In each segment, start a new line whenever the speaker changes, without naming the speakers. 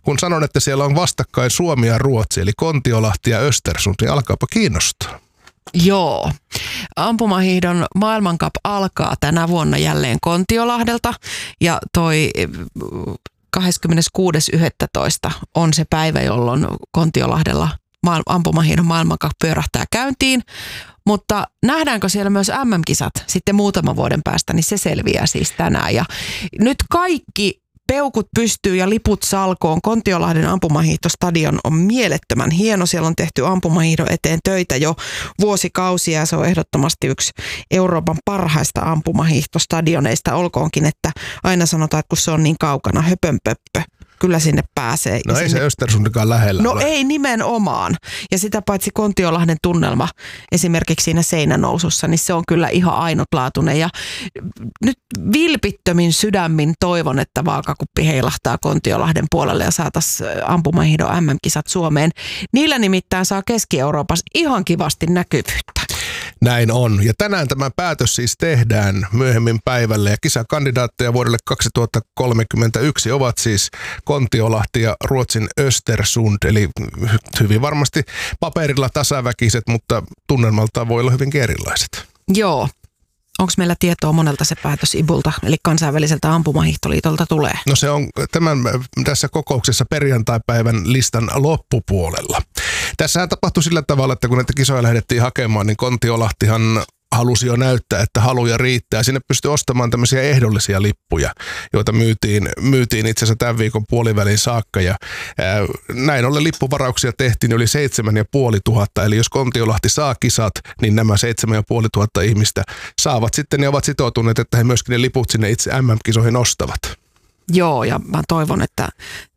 kun sanon, että siellä on vastakkain Suomi ja Ruotsi, eli Kontiolahti ja Östersund, niin alkaapa kiinnostaa.
Joo. Ampumahiihdon maailmankap alkaa tänä vuonna jälleen Kontiolahdelta ja toi 26.11. on se päivä, jolloin Kontiolahdella ampumahiihdon maailmankap pyörähtää käyntiin. Mutta nähdäänkö siellä myös MM-kisat sitten muutaman vuoden päästä, niin se selviää siis tänään. Ja nyt kaikki peukut pystyy ja liput salkoon. Kontiolahden ampumahiihtostadion on mielettömän hieno. Siellä on tehty ampumahiihdon eteen töitä jo vuosikausia ja se on ehdottomasti yksi Euroopan parhaista ampumahiihtostadioneista. Olkoonkin, että aina sanotaan, että kun se on niin kaukana, höpönpöppö. Kyllä sinne pääsee.
No ei se Östersundikaan lähellä
No
ole.
ei nimenomaan. Ja sitä paitsi Kontiolahden tunnelma esimerkiksi siinä seinänousussa, niin se on kyllä ihan ainutlaatuinen. Ja nyt vilpittömin sydämin toivon, että vaakakuppi heilahtaa Kontiolahden puolelle ja saataisiin ampumahiihdon MM-kisat Suomeen. Niillä nimittäin saa Keski-Euroopassa ihan kivasti näkyvyyttä.
Näin on. Ja tänään tämä päätös siis tehdään myöhemmin päivällä. Ja kisakandidaatteja vuodelle 2031 ovat siis Kontiolahti ja Ruotsin Östersund. Eli hyvin varmasti paperilla tasaväkiset, mutta tunnelmaltaan voi olla hyvinkin erilaiset.
Joo. Onko meillä tietoa monelta se päätös IBUlta, eli kansainväliseltä ampumahiihtoliitolta tulee?
No se on tässä kokouksessa perjantaipäivän listan loppupuolella. Tässähän tapahtui sillä tavalla, että kun näitä kisoja lähdettiin hakemaan, niin Kontiolahtihan halusi jo näyttää, että haluja riittää. Sinne pystyi ostamaan tämmöisiä ehdollisia lippuja, joita myytiin itse asiassa tämän viikon puolivälin saakka. Ja näin ollen lippuvarauksia tehtiin yli 7,500. Eli jos Kontiolahti saa kisat, niin nämä 7,500 ihmistä saavat sitten ja ovat sitoutuneet, että he myöskin ne liput sinne itse MM-kisoihin ostavat.
Joo, ja mä toivon, että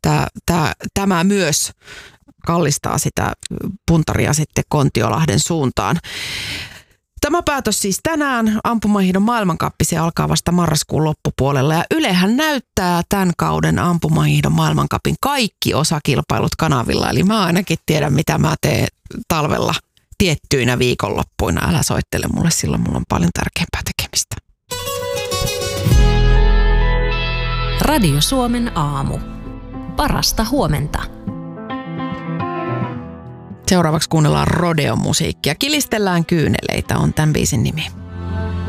tämä myös kallistaa sitä puntaria sitten Kontiolahden suuntaan. Tämä päätös siis tänään, ampumahiihdon maailmankappi, se alkaa vasta marraskuun loppupuolella ja Ylehän näyttää tämän kauden ampumahiihdon maailmankapin kaikki osakilpailut kanavilla. Eli mä ainakin tiedän, mitä mä teen talvella tiettyinä viikonloppuina. Älä soittele mulle, silloin mulla on paljon tärkeämpää tekemistä.
Radio Suomen aamu. Parasta huomenta.
Seuraavaksi kuunnellaan rodeo-musiikkia. Kilistellään kyyneleitä on tämän biisin nimi.